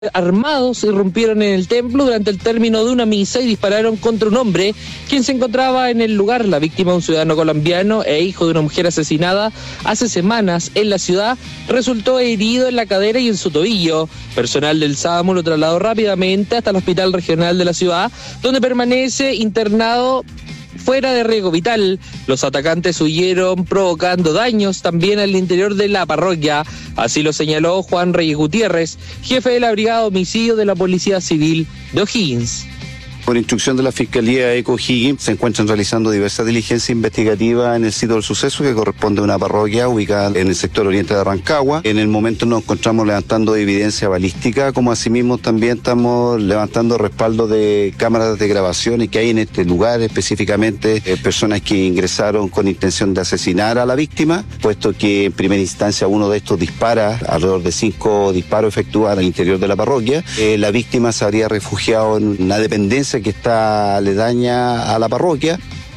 armados irrumpieron en el templo durante el término de una misa y dispararon contra un hombre quien se encontraba en el lugar. La víctima, un ciudadano colombiano e hijo de una mujer asesinada hace semanas en la ciudad, resultó herido en la cadera y en su tobillo. Personal del SAMU lo trasladó rápidamente hasta el hospital regional de la ciudad, donde permanece internado fuera de riesgo vital. Los atacantes huyeron provocando daños también al interior de la parroquia. Así lo señaló Juan Reyes Gutiérrez, jefe de la Brigada de Homicidio de la Policía Civil de O'Higgins. Por instrucción de la Fiscalía ECO O'Higgins, se encuentran realizando diversas diligencias investigativas en el sitio del suceso, que corresponde a una parroquia ubicada en el sector oriente de Rancagua. En el momento nos encontramos levantando evidencia balística, como asimismo también estamos levantando respaldo de cámaras de grabación y que hay en este lugar, específicamente personas que ingresaron con intención de asesinar a la víctima, puesto que en primera instancia uno de estos dispara, alrededor de 5 disparos efectuados al interior de la parroquia. La víctima se habría refugiado en una dependencia que está aledaña a la parroquia.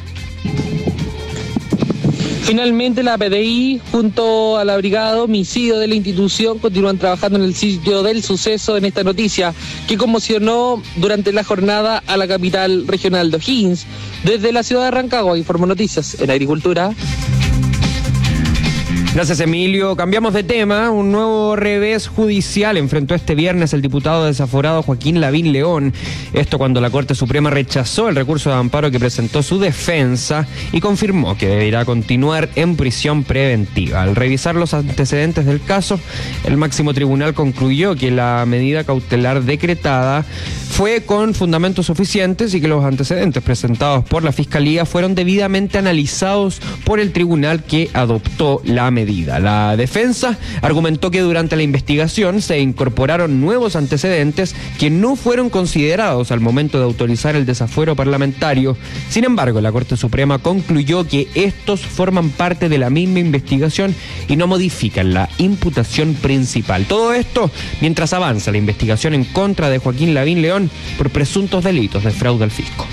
Finalmente, la PDI, junto a la Brigada de Homicidio de la institución, continúan trabajando en el sitio del suceso en esta noticia que conmocionó durante la jornada a la capital regional de O'Higgins. Desde la ciudad de Rancagua, informo Noticias en Agricultura. Gracias, Emilio. Cambiamos de tema. Un nuevo revés judicial enfrentó este viernes el diputado desaforado Joaquín Lavín León. Esto cuando la Corte Suprema rechazó el recurso de amparo que presentó su defensa y confirmó que deberá continuar en prisión preventiva. Al revisar los antecedentes del caso, el máximo tribunal concluyó que la medida cautelar decretada fue con fundamentos suficientes y que los antecedentes presentados por la Fiscalía fueron debidamente analizados por el tribunal que adoptó la medida. La defensa argumentó que durante la investigación se incorporaron nuevos antecedentes que no fueron considerados al momento de autorizar el desafuero parlamentario. Sin embargo, la Corte Suprema concluyó que estos forman parte de la misma investigación y no modifican la imputación principal. Todo esto mientras avanza la investigación en contra de Joaquín Lavín León por presuntos delitos de fraude al fisco.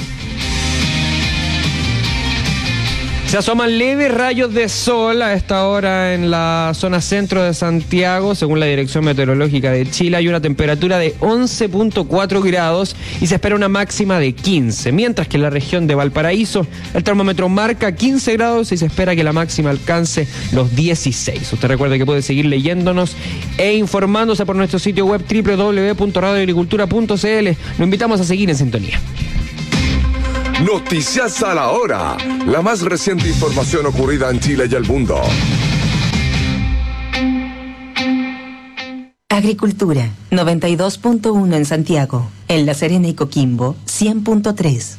Se asoman leves rayos de sol a esta hora en la zona centro de Santiago. Según la Dirección Meteorológica de Chile, hay una temperatura de 11.4 grados y se espera una máxima de 15. Mientras que en la región de Valparaíso, el termómetro marca 15 grados y se espera que la máxima alcance los 16. Usted recuerde que puede seguir leyéndonos e informándose por nuestro sitio web www.radioagricultura.cl. Lo invitamos a seguir en sintonía. Noticias a la hora. La más reciente información ocurrida en Chile y el mundo. Agricultura, 92.1 en Santiago. En La Serena y Coquimbo, 100.3.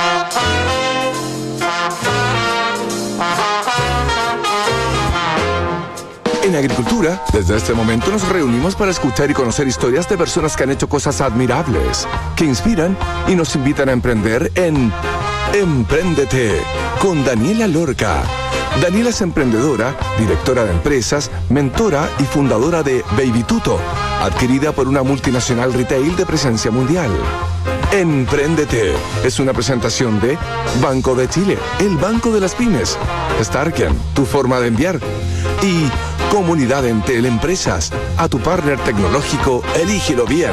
En Agricultura, desde este momento nos reunimos para escuchar y conocer historias de personas que han hecho cosas admirables, que inspiran y nos invitan a emprender en Empréndete, con Daniela Lorca. Daniela es emprendedora, directora de empresas, mentora y fundadora de Baby Tuto, adquirida por una multinacional retail de presencia mundial. Empréndete es una presentación de Banco de Chile, el banco de las pymes, Starken, tu forma de enviar, y Comunidad Entel Empresas, a tu partner tecnológico, elígelo bien.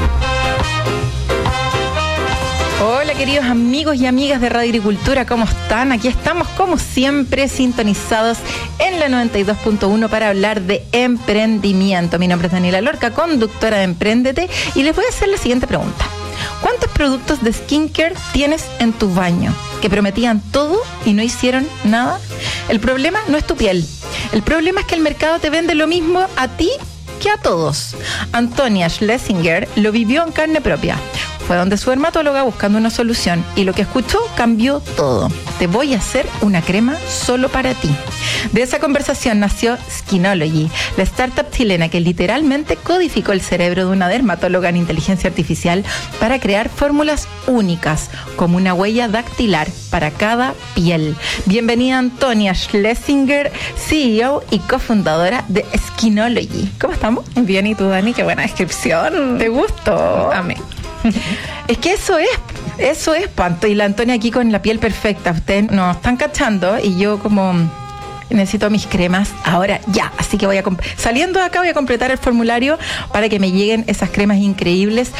Hola queridos amigos y amigas de Radio Agricultura, ¿cómo están? Aquí estamos como siempre sintonizados en la 92.1 para hablar de emprendimiento. Mi nombre es Daniela Lorca, conductora de Empréndete, y les voy a hacer la siguiente pregunta. ¿Cuántos productos de skincare tienes en tu baño que prometían todo y no hicieron nada? El problema no es tu piel. El problema es que el mercado te vende lo mismo a ti que a todos. Antonia Schlesinger lo vivió en carne propia. Fue donde su dermatóloga buscando una solución y lo que escuchó cambió todo. Te voy a hacer una crema solo para ti. De esa conversación nació Skinology, la startup chilena que literalmente codificó el cerebro de una dermatóloga en inteligencia artificial para crear fórmulas únicas, como una huella dactilar para cada piel. Bienvenida Antonia Schlesinger, CEO y cofundadora de Skinology. ¿Cómo estamos? Bien, ¿y tú, Dani? Qué buena descripción. ¿Te gustó? Amén. Es que eso es, Panto. Y la Antonia aquí con la piel perfecta. Ustedes nos están cachando y yo como necesito mis cremas ahora ya. Así que saliendo de acá voy a completar el formulario para que me lleguen esas cremas increíbles